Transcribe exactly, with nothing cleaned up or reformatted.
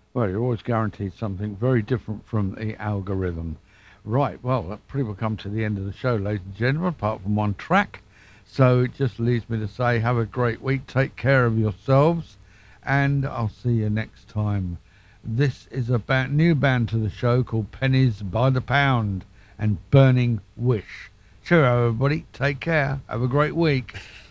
Well, you're always guaranteed something very different from the algorithm. Right, well, that pretty well come to the end of the show, ladies and gentlemen, apart from one track. So it just leaves me to say, have a great week, take care of yourselves, and I'll see you next time. This is a ba- new band to the show called Pennies by the Pound and Burning Wish. Cheerio, everybody. Take care. Have a great week.